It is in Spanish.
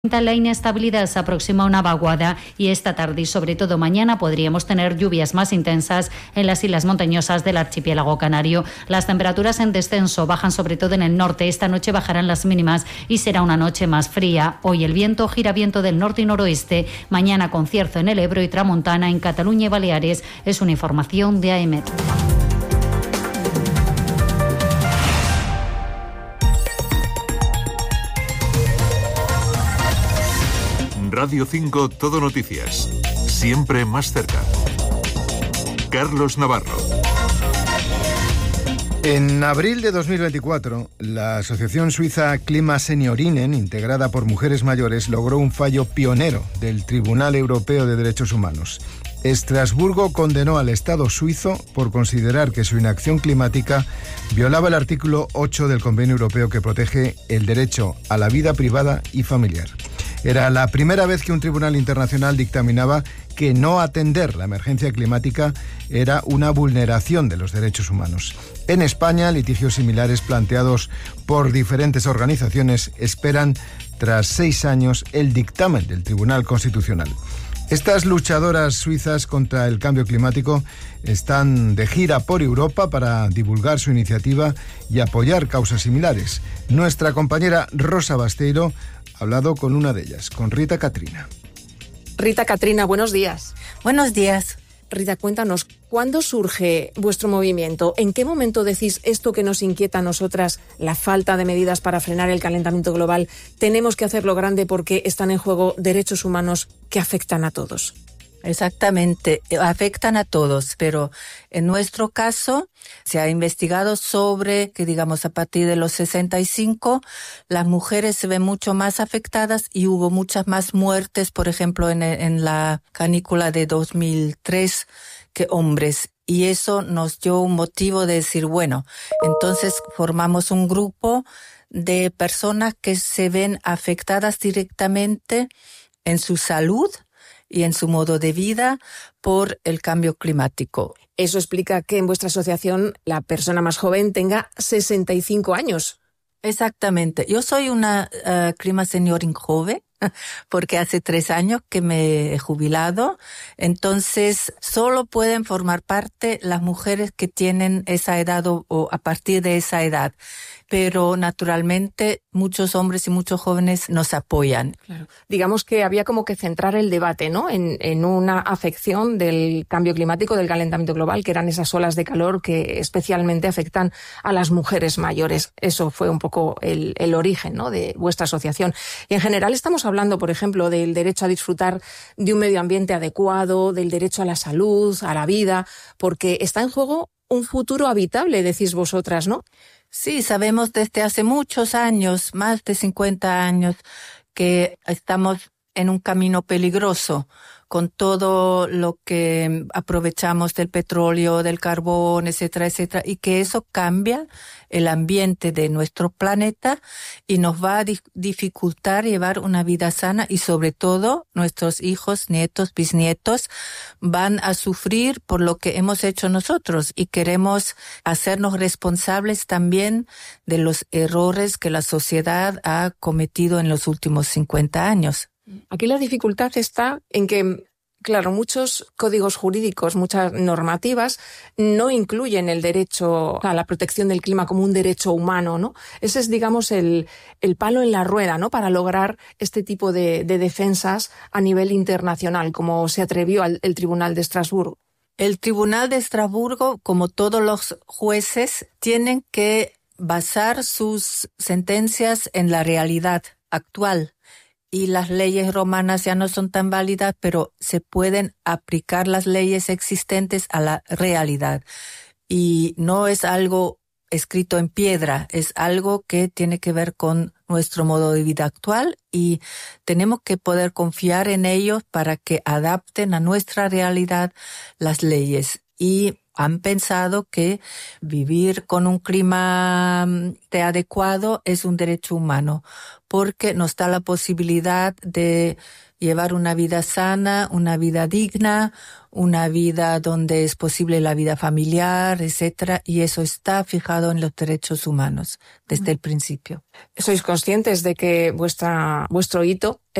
La inestabilidad, se aproxima una vaguada y esta tarde y sobre todo mañana podríamos tener lluvias más intensas en las islas montañosas del archipiélago canario. Las temperaturas en descenso bajan sobre todo en el norte. Esta noche bajarán las mínimas y será una noche más fría. Hoy el viento gira viento del norte y noroeste. Mañana concierto en el Ebro y Tramontana en Cataluña y Baleares. Es una información de AEMET. Radio 5 Todo Noticias. Siempre más cerca. Carlos Navarro. En abril de 2024, la asociación suiza Klima Seniorinnen, integrada por mujeres mayores, logró un fallo pionero del Tribunal Europeo de Derechos Humanos. Estrasburgo condenó al Estado suizo por considerar que su inacción climática violaba el artículo 8 del Convenio Europeo que protege el derecho a la vida privada y familiar. Era la primera vez que un tribunal internacional dictaminaba que no atender la emergencia climática era una vulneración de los derechos humanos. En España, litigios similares planteados por diferentes organizaciones esperan, tras 6 años, el dictamen del Tribunal Constitucional. Estas luchadoras suizas contra el cambio climático están de gira por Europa para divulgar su iniciativa y apoyar causas similares. Nuestra compañera Rosa Basteiro ha hablado con una de ellas, con Rita Catrina. Rita Catrina, buenos días. Buenos días. Rita, cuéntanos, ¿cuándo surge vuestro movimiento? ¿En qué momento decís esto que nos inquieta a nosotras, la falta de medidas para frenar el calentamiento global? Tenemos que hacerlo grande porque están en juego derechos humanos que afectan a todos. Exactamente, afectan a todos, pero en nuestro caso se ha investigado sobre que, digamos, a partir de los 65, las mujeres se ven mucho más afectadas y hubo muchas más muertes, por ejemplo, en la canícula de 2003 que hombres. Y eso nos dio un motivo de decir, bueno, entonces formamos un grupo de personas que se ven afectadas directamente en su salud y en su modo de vida por el cambio climático. Eso explica que en vuestra asociación la persona más joven tenga 65 años. Exactamente. Yo soy una Klima Seniorin joven, porque hace 3 años que me he jubilado. Entonces, solo pueden formar parte las mujeres que tienen esa edad o a partir de esa edad. Pero naturalmente muchos hombres y muchos jóvenes nos apoyan. Claro. Digamos que había como que centrar el debate, ¿no? En una afección del cambio climático, del calentamiento global, que eran esas olas de calor que especialmente afectan a las mujeres mayores. Eso fue un poco el origen, ¿no?, de vuestra asociación. Y en general estamos hablando, por ejemplo, del derecho a disfrutar de un medio ambiente adecuado, del derecho a la salud, a la vida, porque está en juego un futuro habitable, decís vosotras, ¿no? Sí, sabemos desde hace muchos años, más de 50 años, que estamos en un camino peligroso con todo lo que aprovechamos del petróleo, del carbón, etcétera, etcétera, y que eso cambia el ambiente de nuestro planeta y nos va a dificultar llevar una vida sana y sobre todo nuestros hijos, nietos, bisnietos van a sufrir por lo que hemos hecho nosotros y queremos hacernos responsables también de los errores que la sociedad ha cometido en los últimos 50 años. Aquí la dificultad está en que, claro, muchos códigos jurídicos, muchas normativas no incluyen el derecho a la protección del clima como un derecho humano, ¿no? Ese es, digamos, el palo en la rueda, ¿no?, para lograr este tipo de defensas a nivel internacional, como se atrevió el Tribunal de Estrasburgo. El Tribunal de Estrasburgo, como todos los jueces, tienen que basar sus sentencias en la realidad actual. Y las leyes romanas ya no son tan válidas, pero se pueden aplicar las leyes existentes a la realidad. Y no es algo escrito en piedra, es algo que tiene que ver con nuestro modo de vida actual y tenemos que poder confiar en ellos para que adapten a nuestra realidad las leyes. y han pensado que vivir con un clima adecuado es un derecho humano, porque nos da la posibilidad de llevar una vida sana, una vida digna, una vida donde es posible la vida familiar, etcétera, y eso está fijado en los derechos humanos desde el principio. ¿Sois conscientes de que vuestro hito